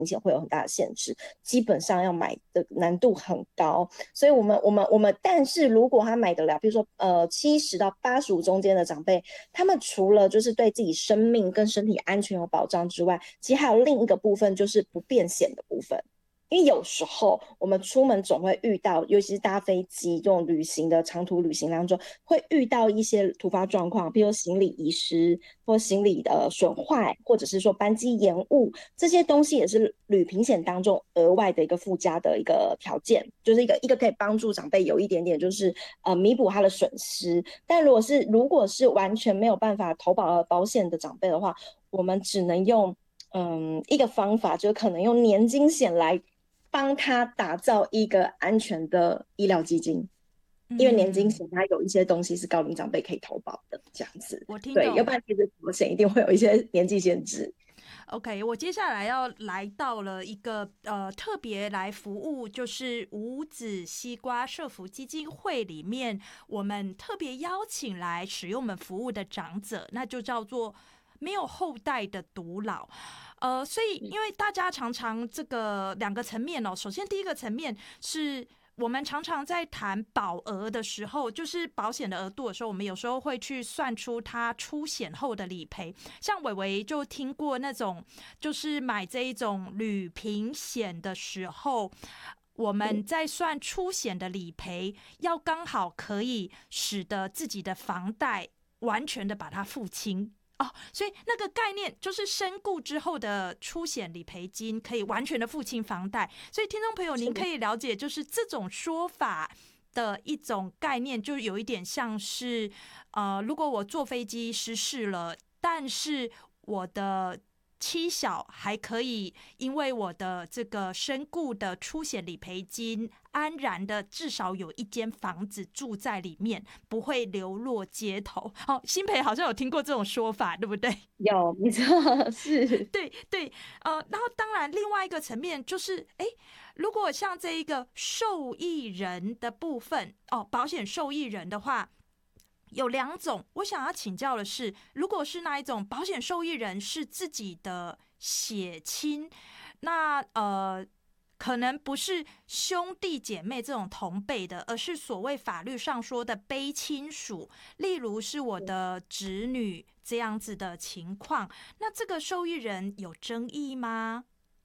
险会有很大的限制，基本上要买的难度很高。所以我们，但是如果他买得了，比如说70到85中间的长辈，他们除了就是对自己生命跟身体安全有保障之外，其实还有另一个部分就是不变险的部分。因为有时候我们出门总会遇到，尤其是搭飞机这种旅行的长途旅行当中，会遇到一些突发状况，比如行李遗失或行李的损坏，或者是说班机延误，这些东西也是旅平险当中额外的一个附加的一个条件，就是一个可以帮助长辈有一点点就是弥补他的损失。但如果是完全没有办法投保保险的长辈的话，我们只能用一个方法，就是可能用年金险来帮他打造一个安全的医疗基金。因为年金嗯， 险它有一些东西是高龄长辈可以投保的，这样子。对，要我听懂。 不然其实保险一定会有一些年纪限制。 OK，我接下来要来到了一个特别来服务，就是无籽西瓜社福基金会里面，我们特别邀请来使用我们服务的长者，那就叫做没有后代的独老。所以因为大家常常这个两个层面哦，首先第一个层面是我们常常在谈保额的时候，就是保险的额度的时候，我们有时候会去算出它出险后的理赔。像伟伟就听过那种，就是买这一种旅平险的时候，我们在算出险的理赔，要刚好可以使得自己的房贷完全的把它付清。哦，所以那个概念就是身故之后的出险理赔金可以完全的付清房贷，所以听众朋友您可以了解，就是这种说法的一种概念，就有一点像是，如果我坐飞机失事了，但是我的妻小还可以因为我的这个身故的出险理赔金，安然的至少有一间房子住在里面，不会流落街头。哦，新培好像有听过这种说法，对不对？ 有，没错，是。 对对，然后当然另外一个层面就是，哎，如果像这一个受益人的部分，哦，保险受益人的话，有两种。我想要请教的是，如果是那一种保险受益人是自己的血亲，那可能不是兄弟姐妹这种同辈的，而是所谓法律上说的卑亲属，例如是我的侄女这样子的情况，那这个受益人有争议吗？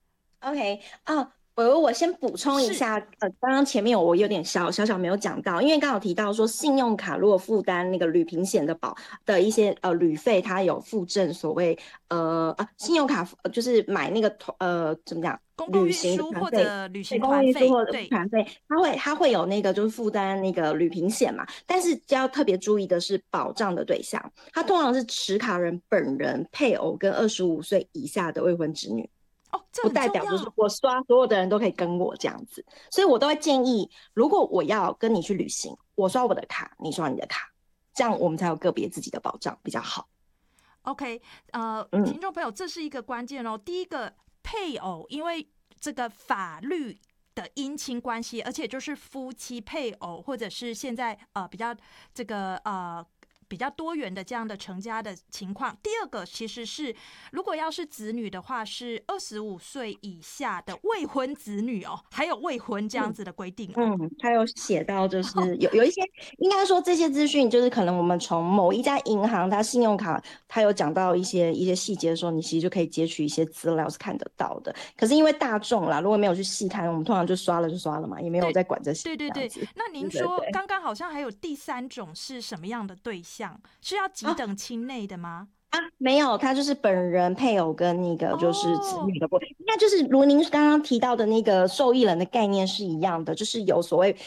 OK 啊，我先补充一是， 下，刚刚前面我有点小没有讲到，因为刚好提到说，信用卡如果负担那个旅平险的的一些旅费，它有附赠所谓信用卡就是买那个怎么讲公共旅行的运输或团费。对， 者旅行公共团费， 运输或者对， 团费，它会有那个就是负担那个旅平险嘛，但是要特别注意的是保障的对象，它通常是持卡人本人、配偶跟25岁以下的未婚子女。 哦，这很不代表就是重要。 我刷所有的人都可以跟我这样子，所以我都会建议，如果我要跟你去旅行，我刷我的卡，你刷你的卡，这样我们才有个别自己的保障比较好。 OK， 嗯， 听众朋友，这是一个关键哦。第一个，配偶，因为这个法律的姻亲关系，而且就是夫妻、配偶，或者是现在比较这个比较多元的这样的成家的情况。第二个其实是，如果要是子女的话，是25岁以下的未婚子女哦，还有未婚这样子的规定哦。 他有写到，就是有一些，应该说这些资讯，就是可能我们从某一家银行，它信用卡，它有讲到一些细节的时候，你其实就可以截取一些资料是看得到的。可是因为大众啦，如果没有去细看，我们通常就刷了就刷了嘛，也没有对在管这些对对对， 这样子。 那您对对说对。 刚刚好像还有第三种是什么样的对象？是要几啊等亲内的吗？ 没有，他就是本人、配偶跟那个就是子哦， 女的部分，应该就是如您刚刚提到的那个受益人的概念是一样的，就是有所谓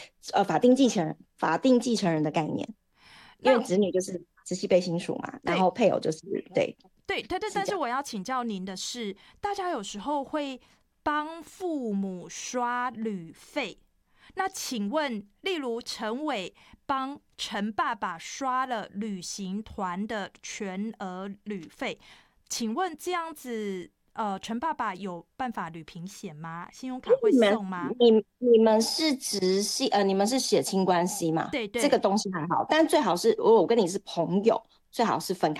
法定继承人的概念，因为那子女就是直系被亲属嘛，然对后配偶就是对， 对对对， 是这样。 但是我要请教您的是，大家有时候会帮父母刷旅费，那请问，例如陈伟帮陈爸爸刷了旅行团的全额旅费，请问这样子，陈爸爸有办法旅平险吗？信用卡会你们送吗？ 你们是你们是血亲关系嘛？ 对对， 这个东西还好，但最好是我跟你是朋友，最好是分开来。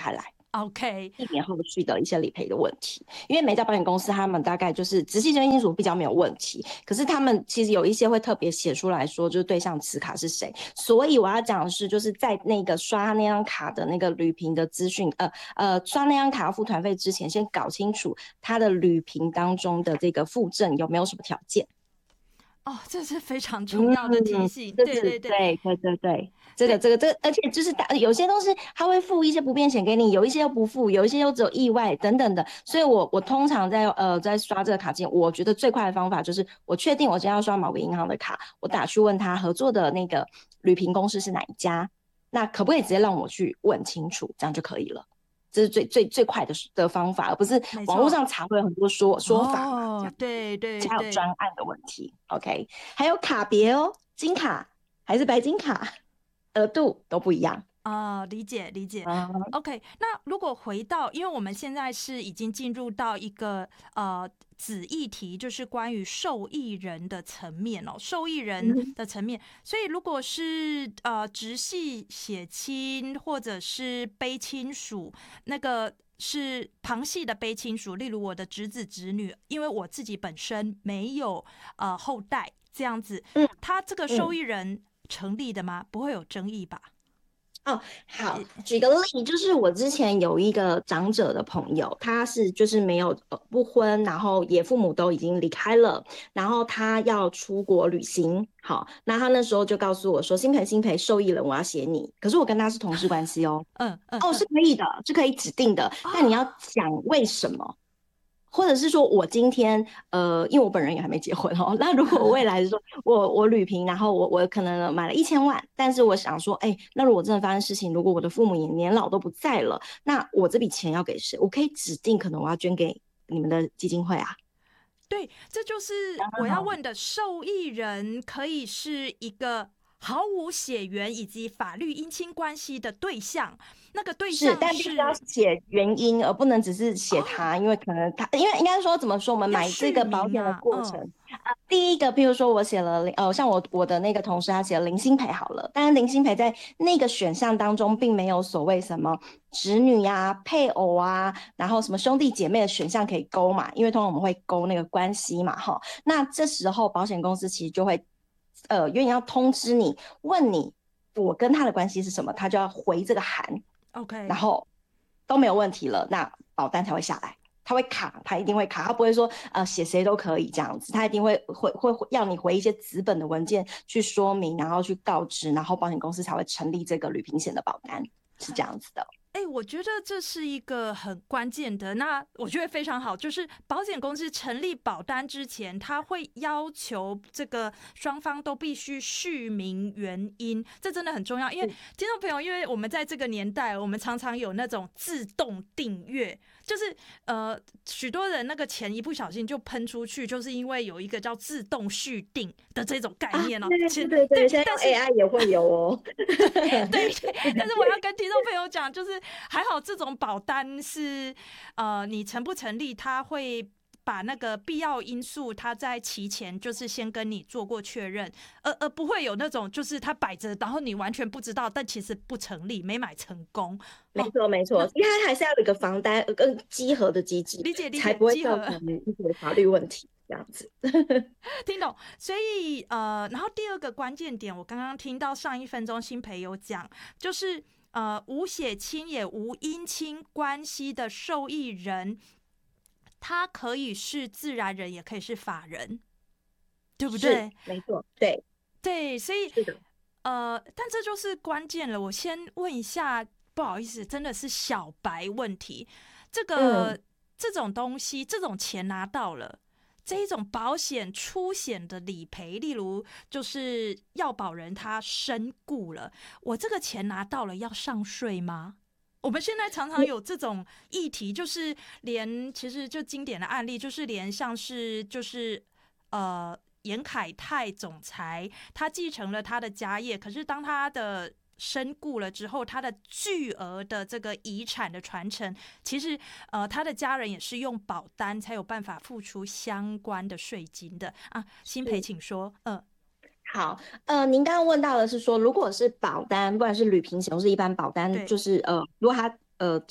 OK， 避免后续的一些理赔的问题。因为每家保险公司他们大概就是直系亲属比较没有问题，可是他们其实有一些会特别写出来说，就是对象持卡是谁。所以我要讲的是，就是在那个刷那张卡的那个旅平的资讯，刷那张卡要付团费之前，先搞清楚他的旅平当中的这个附赠有没有什么条件。 哦，这是非常重要的提醒。 这对对对对，这个，而且就是有些东西他会付一些不便险给你，有一些又不付，有一些又只有意外等等的。所以我通常在刷这个卡之前，我觉得最快的方法就是我确定我今天要刷某个银行的卡，我打去问他合作的那个旅平公司是哪一家，那可不可以直接让我去问清楚，这样就可以了。这是最快的方法，而不是网络上查会有很多说法嘛，这样对对才有专案的问题。OK， 还有卡别哦，金卡还是白金卡，额度都不一样。 理解。OK， 那如果回到，因为我们现在是已经进入到一个子议题，就是关于受益人的层面哦，受益人的层面。所以如果是直系血亲或者是卑亲属，那个是旁系的卑亲属，例如我的侄子侄女，因为我自己本身没有后代这样子，他这个受益人成立的吗？不会有争议吧？ 哦，好，举个例，就是我之前有一个长者的朋友，他是就是没有不婚，然后也父母都已经离开了，然后他要出国旅行，好，那他那时候就告诉我说，新培受益人我要写你，可是我跟他是同事关系哦，哦是可以的，是可以指定的，但你要讲为什么。或者是说我今天因为我本人也还没结婚哦，那如果我未来是说我旅平，然后我可能买了1000万，但是我想说，那如果真的发生事情，如果我的父母也年老都不在了，那我这笔钱要给谁？我可以指定可能我要捐给你们的基金会啊。 对，这就是我要问的，受益人可以是一个毫无血缘以及法律姻亲关系的对象，那个对象是，但必须要写原因，而不能只是写他，因为可能他，因为应该说怎么说，我们买这个保险的过程，第一个，譬如说我写了像我的那个同事他写了林心培好了，但是林心培在那个选项当中并没有所谓什么侄女啊、配偶啊，然后什么兄弟姐妹的选项可以勾嘛，因为通常我们会勾那个关系嘛，哈，那这时候保险公司其实就会愿意要通知你，问你我跟他的关系是什么，他就要回这个函。 OK， 然后都没有问题了，那保单才会下来。他会卡，他一定会卡，他不会说写谁都可以这样子，他一定会要你回一些纸本的文件去说明，然后去告知，然后保险公司才会成立这个旅平险的保单，是这样子的。 我觉得这是一个很关键的，那我觉得非常好，就是保险公司成立保单之前，他会要求这个双方都必须续明原因，这真的很重要。因为听众朋友，因为我们在这个年代，我们常常有那种自动订阅，就是许多人那个钱一不小心就喷出去，就是因为有一个叫自动续订的这种概念哦。 对，现在用 AI 也会有哦。 对，但是我要跟听众朋友讲，就是还好这种保单是你成不成立，他会把那个必要因素，他在期前就是先跟你做过确认，而不会有那种就是他摆着，然后你完全不知道，但其实不成立，没买成功。 没错，因为它还是要有一个防单跟稽核的机制， 理解， 才不会造成一些法律问题。这样子听懂，所以然后第二个关键点，我刚刚听到上1分钟新培有讲，就是无血亲也无姻亲关系的受益人，他可以是自然人，也可以是法人，对不对？ 没错， 对，所以但这就是关键了。我先问一下，不好意思，真的是小白问题，这种东西，这种钱拿到了。这一种保险出险的理赔，例如就是要保人他身故了，我这个钱拿到了要上税吗？我们现在常常有这种议题，就是其实就经典的案例，就是连像是就是严凯泰总裁，他继承了他的家业，可是当他的身故了之后，他的巨额的这个遗产的传承，其实他的家人也是用保单才有办法付出相关的税金的啊。新培，请说。 好，您刚刚问到的是说，如果是保单，不管是旅平险或是一般保单，就是如果他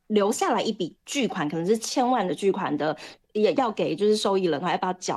留下来一笔巨款，可能是千万的巨款的，也要给就是受益人，还要不要缴